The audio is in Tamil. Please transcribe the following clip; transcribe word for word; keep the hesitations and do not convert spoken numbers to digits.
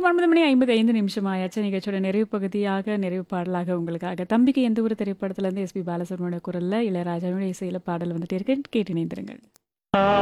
நேரம் ஒன்பது மணி ஐம்பத்தி ஐந்து நிமிஷம் ஆயாச்சு. நிகழ்ச்சியோட நிறைவு பகுதியாக, நிறைவு பாடலாக உங்களுக்காக தம்பிக்கு எந்த ஒரு திரைப்படத்துல இருந்து எஸ்பி பாலசுப்ரமணிய குரல்ல இளையராஜாவின் இசையில பாடல் வந்துட்டே இருக்கு. கேட்டு இணைந்திருங்கள்.